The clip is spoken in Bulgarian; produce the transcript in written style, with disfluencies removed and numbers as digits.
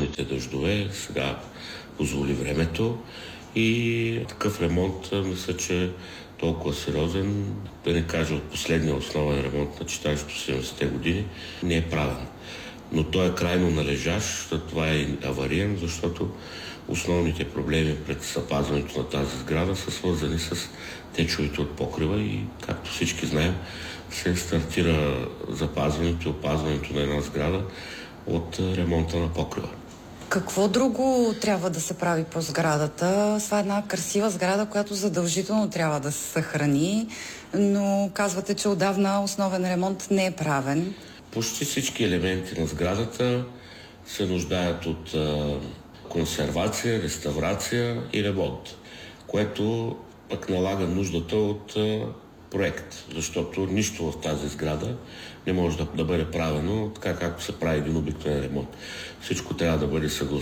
миналите дъждове, сега позволи времето и такъв ремонт мисля, че е толкова сериозен, да не кажа от последния основен ремонт на читалището 70-те години, не е правен. Но той е крайно належащ, това е авариен, защото основните проблеми пред запазването на тази сграда са свързани с течовете от покрива и, както всички знаем, се стартира запазването и опазването на една сграда от ремонта на покрива. Какво друго трябва да се прави по сградата? Това е една красива сграда, която задължително трябва да се съхрани, но казвате, че отдавна основен ремонт не е правен. Почти всички елементи на сградата се нуждаят от консервация, реставрация и ремонт, което пък налага нуждата от проект, защото нищо в тази сграда не може да бъде правено така, както се прави един обикновен ремонт. Всичко трябва да бъде съгласувано